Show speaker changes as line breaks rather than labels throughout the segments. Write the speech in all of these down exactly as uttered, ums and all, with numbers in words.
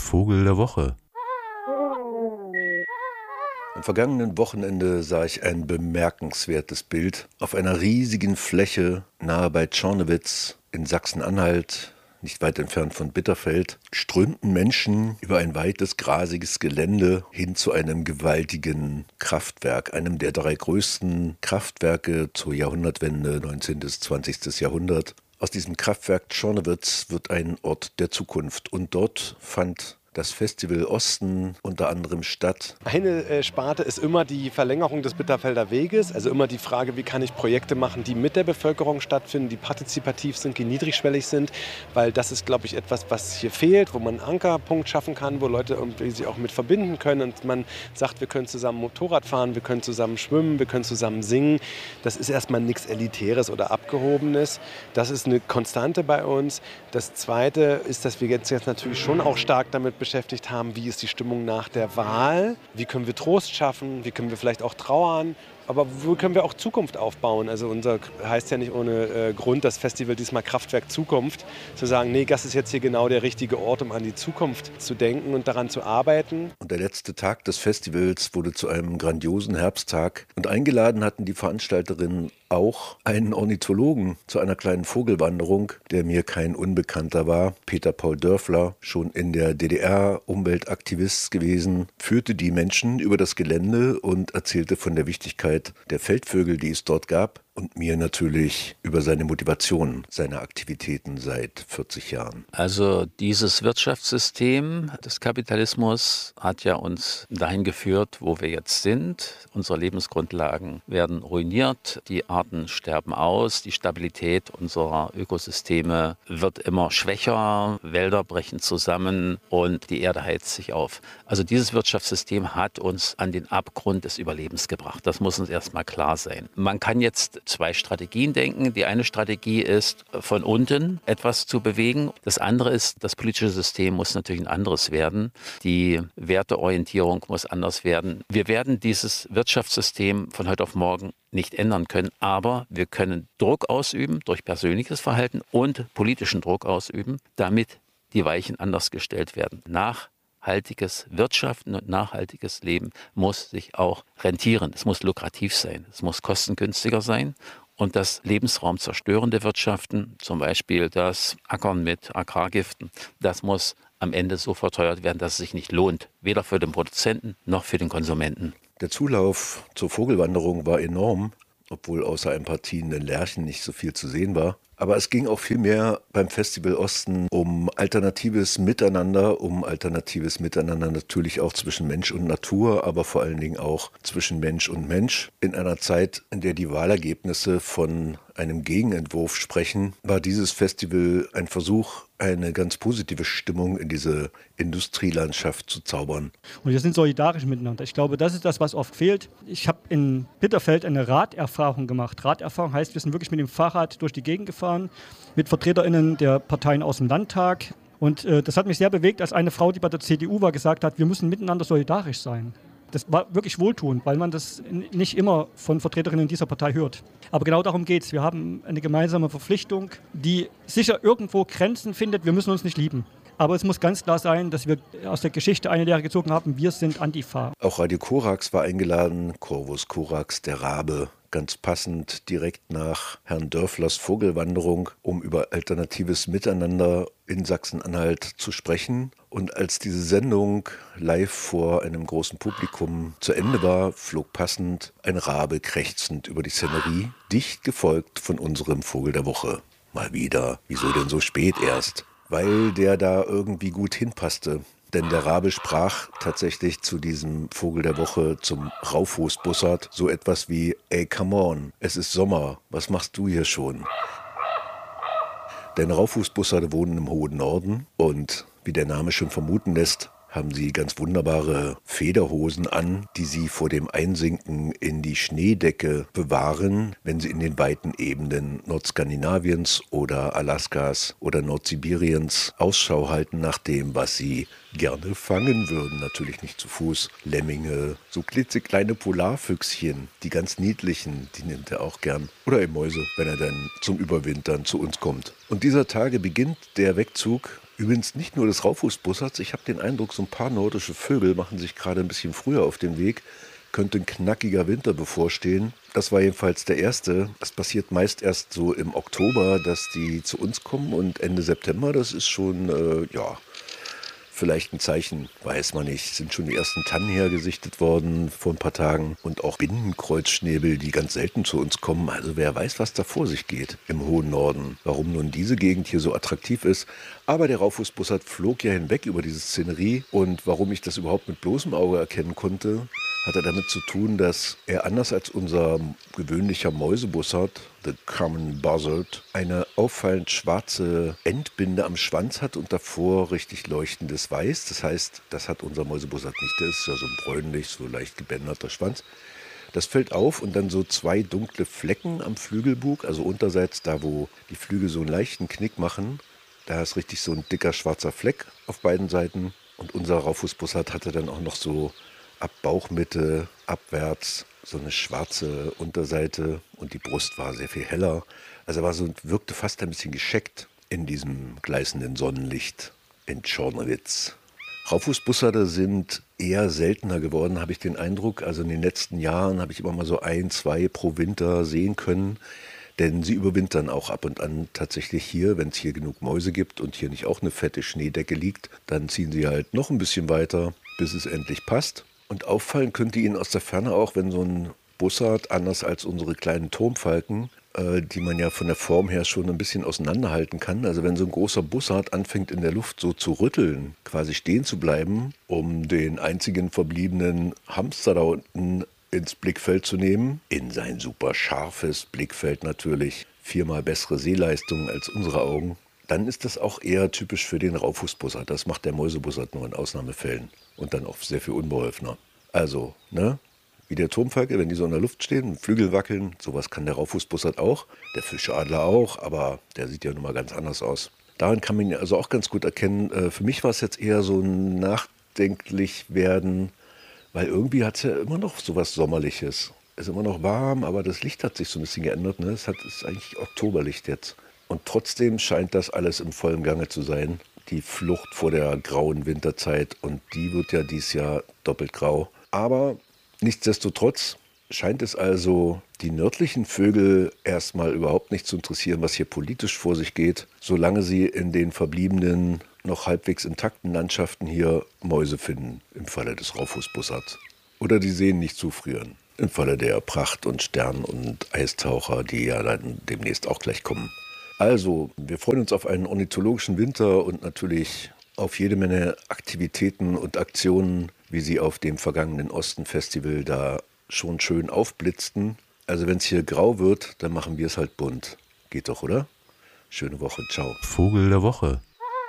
Vogel der Woche.
Am vergangenen Wochenende sah ich ein bemerkenswertes Bild. Auf einer riesigen Fläche nahe bei Czornowitz in Sachsen-Anhalt, nicht weit entfernt von Bitterfeld, strömten Menschen über ein weites, grasiges Gelände hin zu einem gewaltigen Kraftwerk, einem der drei größten Kraftwerke zur Jahrhundertwende, neunzehnten bis zwanzigsten Jahrhundert. Aus diesem Kraftwerk Czornowitz wird ein Ort der Zukunft und dort fand das Festival Osten unter anderem statt.
Eine äh, Sparte ist immer die Verlängerung des Bitterfelder Weges, also immer die Frage, wie kann ich Projekte machen, die mit der Bevölkerung stattfinden, die partizipativ sind, die niedrigschwellig sind, weil das ist, glaube ich, etwas, was hier fehlt, wo man einen Ankerpunkt schaffen kann, wo Leute irgendwie sich auch mit verbinden können und man sagt, wir können zusammen Motorrad fahren, wir können zusammen schwimmen, wir können zusammen singen. Das ist erstmal nichts Elitäres oder Abgehobenes. Das ist eine Konstante bei uns. Das Zweite ist, dass wir jetzt, jetzt natürlich schon auch stark damit beschäftigt beschäftigt haben, wie ist die Stimmung nach der Wahl, wie können wir Trost schaffen, wie können wir vielleicht auch trauern, aber wo können wir auch Zukunft aufbauen? Also unser heißt ja nicht ohne äh, Grund das Festival diesmal Kraftwerk Zukunft, zu sagen, nee, das ist jetzt hier genau der richtige Ort, um an die Zukunft zu denken und daran zu arbeiten.
Und der letzte Tag des Festivals wurde zu einem grandiosen Herbsttag und eingeladen hatten die Veranstalterinnen auch einen Ornithologen zu einer kleinen Vogelwanderung, der mir kein Unbekannter war. Peter Paul Dörfler, schon in der D D R Umweltaktivist gewesen, führte die Menschen über das Gelände und erzählte von der Wichtigkeit der Feldvögel, die es dort gab. Und mir natürlich über seine Motivation, seine Aktivitäten seit vierzig Jahren.
Also dieses Wirtschaftssystem des Kapitalismus hat ja uns dahin geführt, wo wir jetzt sind. Unsere Lebensgrundlagen werden ruiniert, die Arten sterben aus, die Stabilität unserer Ökosysteme wird immer schwächer, Wälder brechen zusammen und die Erde heizt sich auf. Also dieses Wirtschaftssystem hat uns an den Abgrund des Überlebens gebracht. Das muss uns erstmal klar sein. Man kann jetzt zwei Strategien denken. Die eine Strategie ist, von unten etwas zu bewegen. Das andere ist, das politische System muss natürlich ein anderes werden. Die Werteorientierung muss anders werden. Wir werden dieses Wirtschaftssystem von heute auf morgen nicht ändern können, aber wir können Druck ausüben durch persönliches Verhalten und politischen Druck ausüben, damit die Weichen anders gestellt werden. Nachhaltiges Wirtschaften und nachhaltiges Leben muss sich auch rentieren. Es muss lukrativ sein, es muss kostengünstiger sein. Und das lebensraumzerstörende Wirtschaften, zum Beispiel das Ackern mit Agrargiften, das muss am Ende so verteuert werden, dass es sich nicht lohnt, weder für den Produzenten noch für den Konsumenten.
Der Zulauf zur Vogelwanderung war enorm, obwohl außer ein paar tienenden Lerchen nicht so viel zu sehen war. Aber es ging auch viel mehr beim Festival Osten um alternatives Miteinander, um alternatives Miteinander natürlich auch zwischen Mensch und Natur, aber vor allen Dingen auch zwischen Mensch und Mensch. In einer Zeit, in der die Wahlergebnisse von einem Gegenentwurf sprechen, war dieses Festival ein Versuch, eine ganz positive Stimmung in diese Industrielandschaft zu zaubern.
Und wir sind solidarisch miteinander. Ich glaube, das ist das, was oft fehlt. Ich habe in Bitterfeld eine Raderfahrung gemacht. Raderfahrung heißt, wir sind wirklich mit dem Fahrrad durch die Gegend gefahren, mit VertreterInnen der Parteien aus dem Landtag. Und äh, das hat mich sehr bewegt, als eine Frau, die bei der C D U war, gesagt hat, wir müssen miteinander solidarisch sein. Das war wirklich wohltuend, weil man das nicht immer von Vertreterinnen dieser Partei hört. Aber genau darum geht es. Wir haben eine gemeinsame Verpflichtung, die sicher irgendwo Grenzen findet. Wir müssen uns nicht lieben. Aber es muss ganz klar sein, dass wir aus der Geschichte eine Lehre gezogen haben, wir sind Antifa.
Auch Radio Korax war eingeladen, Corvus Corax, der Rabe. Ganz passend direkt nach Herrn Dörflers Vogelwanderung, um über alternatives Miteinander in Sachsen-Anhalt zu sprechen. Und als diese Sendung live vor einem großen Publikum zu Ende war, flog passend ein Rabe krächzend über die Szenerie, dicht gefolgt von unserem Vogel der Woche. Mal wieder, wieso denn so spät erst? Weil der da irgendwie gut hinpasste. Denn der Rabe sprach tatsächlich zu diesem Vogel der Woche, zum Raufußbussard, so etwas wie: Ey, come on, es ist Sommer, was machst du hier schon? Denn Raufußbussarde wohnen im hohen Norden und, wie der Name schon vermuten lässt, haben sie ganz wunderbare Federhosen an, die sie vor dem Einsinken in die Schneedecke bewahren, wenn sie in den weiten Ebenen Nordskandinaviens oder Alaskas oder Nordsibiriens Ausschau halten nach dem, was sie gerne fangen würden. Natürlich nicht zu Fuß. Lemminge, so klitzekleine Polarfüchschen, die ganz niedlichen, die nimmt er auch gern. Oder eben Mäuse, wenn er dann zum Überwintern zu uns kommt. Und dieser Tage beginnt der Wegzug Übrigens nicht nur des Raufußbussards, ich habe den Eindruck, so ein paar nordische Vögel machen sich gerade ein bisschen früher auf den Weg. Könnte ein knackiger Winter bevorstehen. Das war jedenfalls der erste. Das passiert meist erst so im Oktober, dass die zu uns kommen und Ende September, das ist schon, äh, ja, vielleicht ein Zeichen, weiß man nicht. Sind schon die ersten Tannen hergesichtet worden vor ein paar Tagen und auch Binnenkreuzschnäbel, die ganz selten zu uns kommen. Also wer weiß, was da vor sich geht im hohen Norden. Warum nun diese Gegend hier so attraktiv ist. Aber der Raufußbussard flog ja hinweg über diese Szenerie und warum ich das überhaupt mit bloßem Auge erkennen konnte, hatte damit zu tun, dass er anders als unser gewöhnlicher Mäusebussard, the common buzzard, eine auffallend schwarze Endbinde am Schwanz hat und davor richtig leuchtendes Weiß. Das heißt, das hat unser Mäusebussard nicht. Der ist ja so ein bräunlich, so leicht gebänderter Schwanz. Das fällt auf und dann so zwei dunkle Flecken am Flügelbug, also unterseits da, wo die Flügel so einen leichten Knick machen. Da ist richtig so ein dicker schwarzer Fleck auf beiden Seiten. Und unser Raufußbussard hatte dann auch noch so ab Bauchmitte abwärts so eine schwarze Unterseite und die Brust war sehr viel heller. Also er war so, wirkte fast ein bisschen gescheckt in diesem gleißenden Sonnenlicht in Czornowitz. Raufußbussarde sind eher seltener geworden, habe ich den Eindruck. Also in den letzten Jahren habe ich immer mal so ein, zwei pro Winter sehen können. Denn sie überwintern auch ab und an tatsächlich hier, wenn es hier genug Mäuse gibt und hier nicht auch eine fette Schneedecke liegt, dann ziehen sie halt noch ein bisschen weiter, bis es endlich passt. Und auffallen könnte Ihnen aus der Ferne auch, wenn so ein Bussard, anders als unsere kleinen Turmfalken, äh, die man ja von der Form her schon ein bisschen auseinanderhalten kann, also wenn so ein großer Bussard anfängt in der Luft so zu rütteln, quasi stehen zu bleiben, um den einzigen verbliebenen Hamster da unten ins Blickfeld zu nehmen, in sein super scharfes Blickfeld natürlich, viermal bessere Sehleistungen als unsere Augen, dann ist das auch eher typisch für den Raufußbussard. Das macht der Mäusebussard nur in Ausnahmefällen und dann auch sehr viel unbeholfener. Also, ne, wie der Turmfalke, wenn die so in der Luft stehen, Flügel wackeln, sowas kann der Raufußbussard auch, der Fischadler auch, aber der sieht ja nun mal ganz anders aus. Daran kann man ihn also auch ganz gut erkennen. Für mich war es jetzt eher so ein nachdenklich werden, weil irgendwie hat es ja immer noch so was Sommerliches. Es ist immer noch warm, aber das Licht hat sich so ein bisschen geändert. Ne? Es hat, ist eigentlich Oktoberlicht jetzt. Und trotzdem scheint das alles im vollen Gange zu sein. Die Flucht vor der grauen Winterzeit. Und die wird ja dieses Jahr doppelt grau. Aber nichtsdestotrotz scheint es also die nördlichen Vögel erstmal überhaupt nicht zu interessieren, was hier politisch vor sich geht, solange sie in den verbliebenen, noch halbwegs intakten Landschaften hier Mäuse finden, im Falle des Raufußbussards. Oder die Seen nicht zufrieren, im Falle der Pracht- und Stern- und Eistaucher, die ja dann demnächst auch gleich kommen. Also, wir freuen uns auf einen ornithologischen Winter und natürlich auf jede Menge Aktivitäten und Aktionen, wie sie auf dem vergangenen Osten-Festival da schon schön aufblitzten. Also wenn es hier grau wird, dann machen wir es halt bunt. Geht doch, oder? Schöne Woche, ciao.
Vogel der Woche.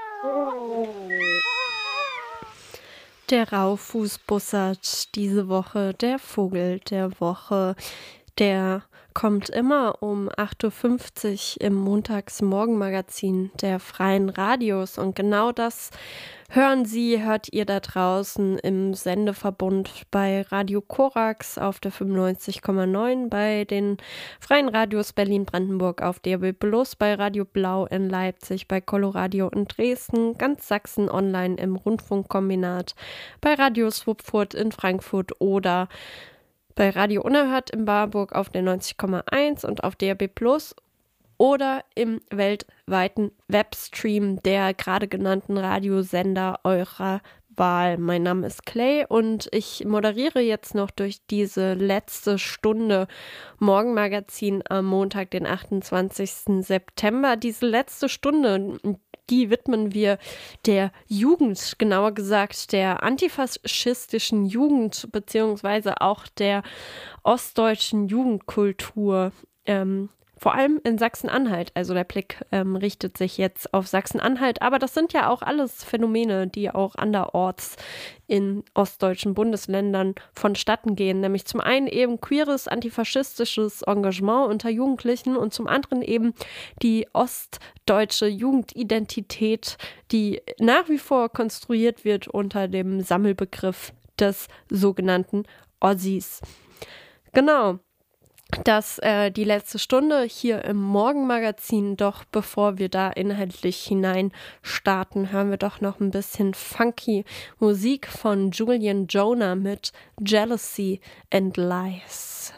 Der Raufußbussard diese Woche, der Vogel der Woche, der kommt immer um acht Uhr fünfzig im Montagsmorgenmagazin der Freien Radios. Und genau das hören Sie, hört ihr da draußen im Sendeverbund bei Radio Korax auf der fünfundneunzig Komma neun, bei den Freien Radios Berlin-Brandenburg auf D A B plus, bei Radio Blau in Leipzig, bei Coloradio in Dresden, ganz Sachsen online im Rundfunkkombinat, bei Radio Swupfurt in Frankfurt oder bei Radio Unerhört in Barburg auf der neunzig Komma eins und auf D A B plus oder im weltweiten Webstream der gerade genannten Radiosender eurer Wahl. Mein Name ist Clay und ich moderiere jetzt noch durch diese letzte Stunde Morgenmagazin am Montag, den achtundzwanzigsten September. Diese letzte Stunde, die widmen wir der Jugend, genauer gesagt der antifaschistischen Jugend, beziehungsweise auch der ostdeutschen Jugendkultur. Ähm, Vor allem in Sachsen-Anhalt, also der Blick ähm, richtet sich jetzt auf Sachsen-Anhalt, aber das sind ja auch alles Phänomene, die auch anderorts in ostdeutschen Bundesländern vonstatten gehen, nämlich zum einen eben queeres, antifaschistisches Engagement unter Jugendlichen und zum anderen eben die ostdeutsche Jugendidentität, die nach wie vor konstruiert wird unter dem Sammelbegriff des sogenannten Ossis. Genau. das äh, die letzte Stunde hier im Morgenmagazin. Doch bevor wir da inhaltlich hinein starten, hören wir doch noch ein bisschen funky Musik von Julian Jonah mit Jealousy and Lies.